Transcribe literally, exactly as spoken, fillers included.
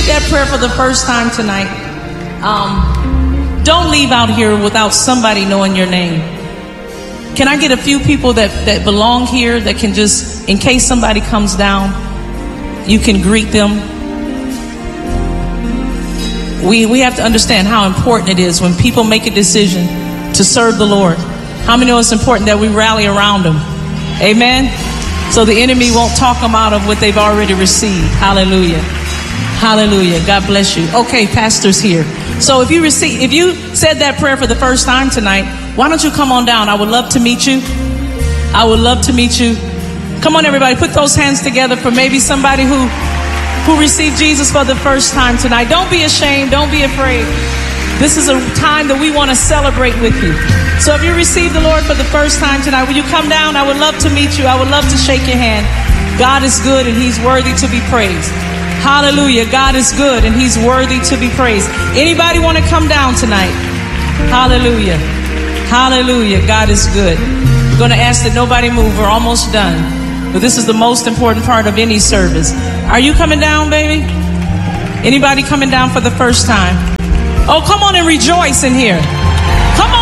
that prayer for the first time tonight, um, don't leave out here without somebody knowing your name. Can I get a few people that, that belong here that can just, in case somebody comes down, you can greet them? We, we have to understand how important it is when people make a decision to serve the Lord. How many know it's important that we rally around them? Amen? So the enemy won't talk them out of what they've already received. Hallelujah. Hallelujah. God bless you. Okay, pastor's here. So if you receive, if you said that prayer for the first time tonight, why don't you come on down? I would love to meet you. I would love to meet you. Come on, everybody, put those hands together for maybe somebody who, who received Jesus for the first time tonight. Don't be ashamed. Don't be afraid. This is a time that we want to celebrate with you. So if you received the Lord for the first time tonight, will you come down? I would love to meet you. I would love to shake your hand. God is good and he's worthy to be praised. Hallelujah. God is good and he's worthy to be praised. Anybody want to come down tonight? Hallelujah. Hallelujah. God is good. We're going to ask that nobody move. We're almost done. But this is the most important part of any service. Are you coming down, baby? Anybody coming down for the first time? Oh, come on and rejoice in here.